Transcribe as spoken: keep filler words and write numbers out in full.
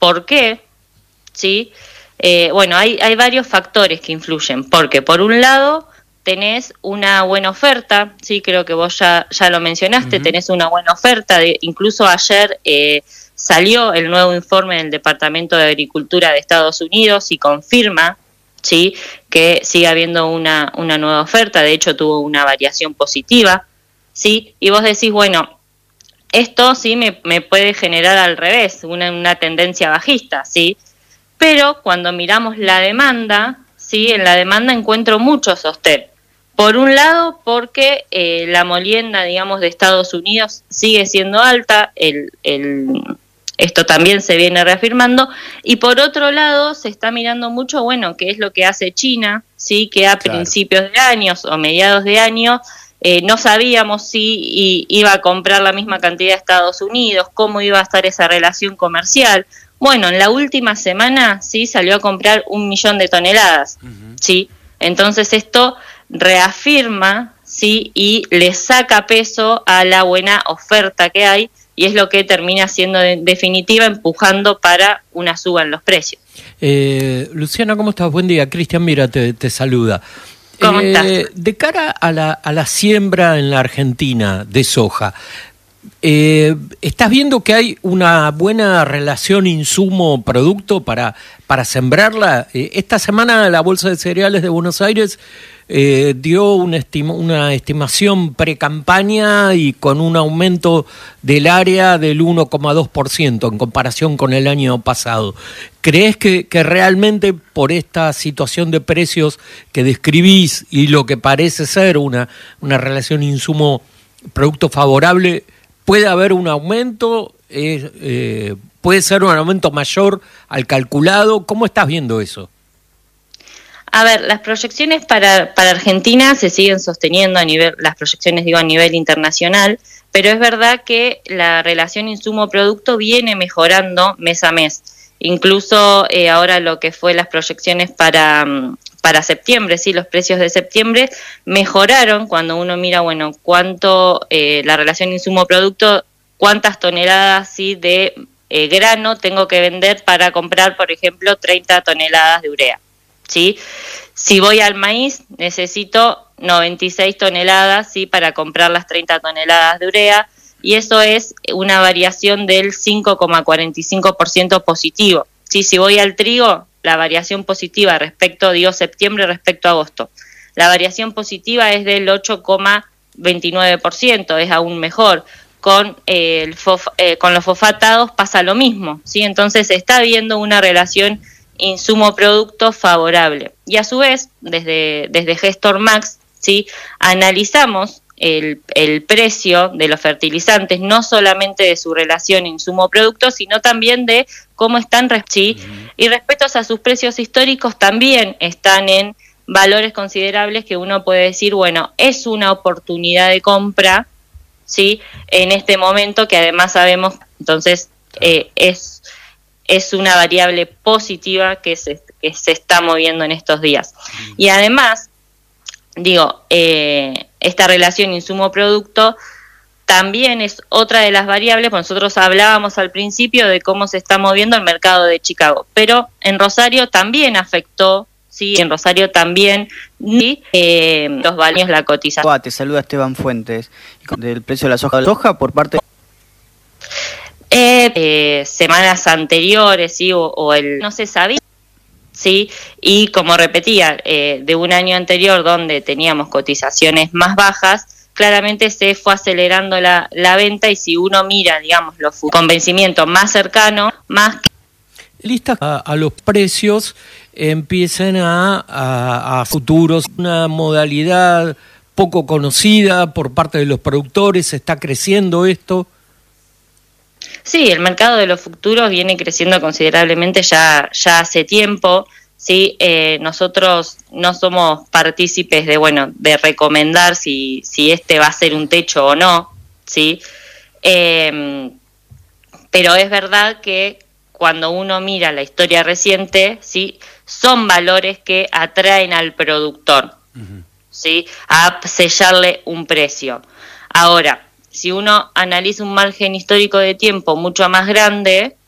¿Por qué? ¿Sí? Eh, bueno, hay, hay varios factores que influyen, porque por un lado tenés una buena oferta, sí, creo que vos ya, ya lo mencionaste, uh-huh. tenés una buena oferta, de, incluso ayer eh, salió el nuevo informe del Departamento de Agricultura de Estados Unidos y confirma, sí, que sigue habiendo una, una nueva oferta, de hecho tuvo una variación positiva, sí, y vos decís, bueno, esto sí me, me puede generar al revés, una, una tendencia bajista, sí, pero cuando miramos la demanda, sí, en la demanda encuentro mucho sostén. Por un lado, porque eh, la molienda, digamos, de Estados Unidos sigue siendo alta, el, el, esto también se viene reafirmando, y por otro lado se está mirando mucho, bueno, qué es lo que hace China, sí, que a claro. principios de años o mediados de año eh, no sabíamos si y, iba a comprar la misma cantidad de Estados Unidos, cómo iba a estar esa relación comercial. Bueno, en la última semana sí salió a comprar un millón de toneladas, uh-huh. sí, entonces esto reafirma, sí, y le saca peso a la buena oferta que hay, y es lo que termina siendo en definitiva empujando para una suba en los precios. Eh, Luciana, ¿cómo estás? Buen día. Cristian Mira te, te saluda. ¿Cómo eh, estás? De cara a la, a la siembra en la Argentina de soja, Eh, ¿estás viendo que hay una buena relación insumo-producto para, para sembrarla? Eh, esta semana la Bolsa de Cereales de Buenos Aires eh, dio una, estima, una estimación pre-campaña y con un aumento del área del uno coma dos por ciento en comparación con el año pasado. ¿Crees que, que realmente por esta situación de precios que describís y lo que parece ser una, una relación insumo-producto favorable, puede haber un aumento, eh, eh, puede ser un aumento mayor al calculado? ¿Cómo estás viendo eso? A ver, las proyecciones para, para Argentina se siguen sosteniendo a nivel, las proyecciones digo a nivel internacional, pero es verdad que la relación insumo-producto viene mejorando mes a mes. Incluso eh, ahora lo que fue las proyecciones para, para septiembre, sí, los precios de septiembre mejoraron cuando uno mira, bueno, cuánto eh, la relación insumo-producto, cuántas toneladas sí de eh, grano tengo que vender para comprar, por ejemplo, treinta toneladas de urea, ¿sí? Si voy al maíz, necesito noventa y seis toneladas, ¿sí? Para comprar las treinta toneladas de urea, y eso es una variación del cinco coma cuarenta y cinco por ciento positivo. ¿Sí? Si voy al trigo, la variación positiva respecto, digo, septiembre respecto a agosto, la variación positiva es del ocho coma veintinueve por ciento, es aún mejor. Con, eh, el fof, eh, con los fosfatados pasa lo mismo, ¿sí? Entonces está habiendo una relación insumo-producto favorable. Y a su vez, desde, desde Gestor Max, ¿sí? Analizamos El, el precio de los fertilizantes, no solamente de su relación insumo-producto, sino también de cómo están, ¿sí? Uh-huh. Y respecto a sus precios históricos también están en valores considerables que uno puede decir, bueno, es una oportunidad de compra, ¿sí? En este momento que además sabemos, entonces, eh, es, es una variable positiva que se, que se está moviendo en estos días. Uh-huh. Y además, digo, eh, esta relación insumo-producto también es otra de las variables, pues nosotros hablábamos al principio de cómo se está moviendo el mercado de Chicago, pero en Rosario también afectó, sí, en Rosario también, ¿sí? eh, los valores, la cotización. Te saluda Esteban Fuentes, del precio de la soja, de la soja por parte eh, eh, semanas anteriores, sí, o, o el no se sabía. Sí, y como repetía, eh, de un año anterior donde teníamos cotizaciones más bajas, claramente se fue acelerando la, la venta, y si uno mira, digamos, los con vencimiento más cercano, más que... Listas a, a los precios empiecen a, a, a futuros, una modalidad poco conocida por parte de los productores, está creciendo esto. Sí, el mercado de los futuros viene creciendo considerablemente ya, ya hace tiempo, ¿sí? Eh, nosotros no somos partícipes de, bueno, de recomendar si, si este va a ser un techo o no, ¿sí? Eh, pero es verdad que cuando uno mira la historia reciente, ¿sí? Son valores que atraen al productor, uh-huh. ¿sí? A sellarle un precio. Ahora, si uno analiza un margen histórico de tiempo mucho más grande,